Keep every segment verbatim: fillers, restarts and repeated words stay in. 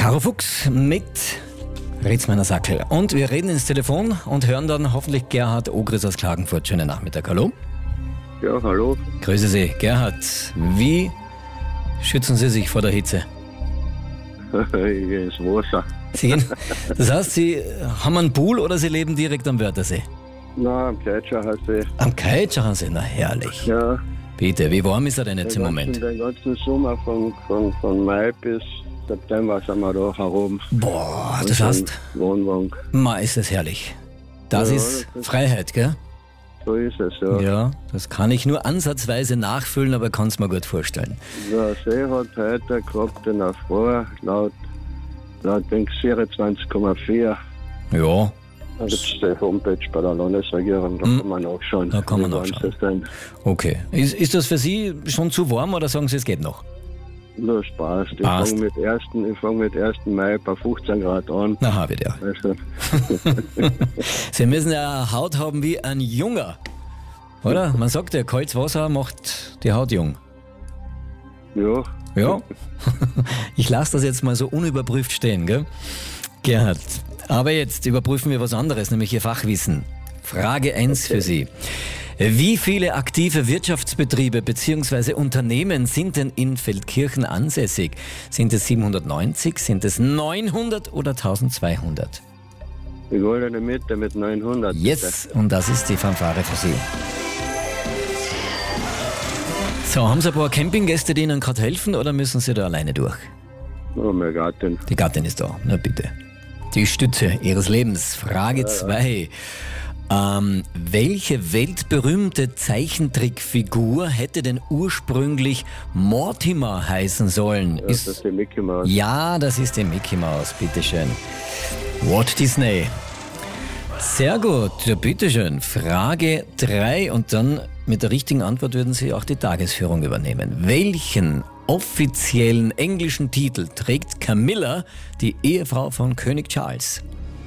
Caro Fuchs mit Ritzmeiner Sackel. Und wir reden ins Telefon und hören dann hoffentlich Gerhard Ogris aus Klagenfurt. Schönen Nachmittag, hallo. Ja, hallo. Grüße Sie. Gerhard, wie schützen Sie sich vor der Hitze? Ich gehe ins Wasser. Sie gehen, das heißt, Sie haben einen Pool oder Sie leben direkt am Wörthersee? Nein, am Keitschachersee. Am Keitschachersee, na herrlich. Ja. Bitte, wie warm ist er denn jetzt Den im ganzen, Moment? Den ganzen Sommer von, von, von Mai bis September sind wir da herum. Boah, Und das dann heißt, Wohnwagen. ma ist es herrlich. Das Ja, ist das ist- Freiheit, gell? So ist es, ja. Ja, das kann ich nur ansatzweise nachfühlen, aber kann es mir gut vorstellen. Der See hat heute gehabt in der Früh laut, laut den vierundzwanzig Komma vier. Ja, Da gibt es die Homepage bei der Landesregierung, da Hm. kann man nachschauen. Da kann man wie warm nachschauen. es denn. okay. Ist, ist das für Sie schon zu warm oder sagen Sie, es geht noch? Das passt. Ich Passt. fange mit ersten, ich fang mit ersten Mai bei fünfzehn Grad an. Na, habe ich ja. Also, Sie müssen ja eine Haut haben wie ein Junger. Oder? Man sagt ja, kaltes Wasser macht die Haut jung. ja, Ja. Ich lasse das jetzt mal so unüberprüft stehen, gell? Gerhard, aber jetzt überprüfen wir was anderes, nämlich Ihr Fachwissen. Frage eins für Sie. Wie viele aktive Wirtschaftsbetriebe bzw. Unternehmen sind denn in Feldkirchen ansässig? Sind es siebenhundertneunzig, sind es neunhundert oder eintausendzweihundert? die goldene Mitte mit neunhundert. Yes, und das ist die Fanfare für Sie. So, haben Sie ein paar Campinggäste, die Ihnen gerade helfen oder müssen Sie da alleine durch? Oh, meine Gattin. Die Gattin ist da, na bitte. Die Stütze Ihres Lebens. Frage zwei. Ähm, welche weltberühmte Zeichentrickfigur hätte denn ursprünglich Mortimer heißen sollen? Ja, das ist die Mickey Mouse. Ja, das ist die Mickey Mouse, bitteschön. Walt Disney. Sehr gut, ja, bitteschön. Frage drei und dann mit der richtigen Antwort würden Sie auch die Tagesführung übernehmen. Welchen offiziellen englischen Titel trägt Camilla, die Ehefrau von König Charles?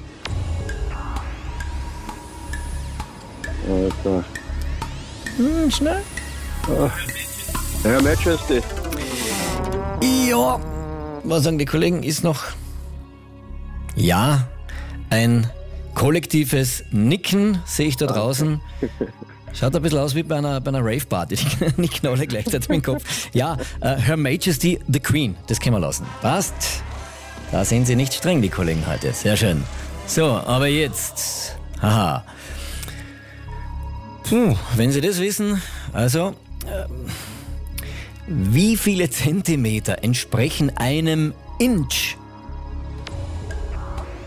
Also, Hm, schnell. Herr Majesty. Ja, was sagen die Kollegen, ist noch... Ja, ein kollektives Nicken sehe ich da draußen. Schaut ein bisschen aus wie bei einer, bei einer Rave-Party. Die nicken alle gleichzeitig mit dem Kopf. Ja, äh, Her Majesty the Queen, das können wir lassen. Passt. Da sind sie nicht streng, die Kollegen heute. Sehr schön. So, aber jetzt... Haha. Puh, wenn Sie das wissen, also... Ähm, wie viele Zentimeter entsprechen einem Inch?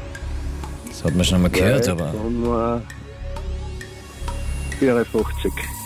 Das hat man schon mal gehört, aber... vierundfünfzig.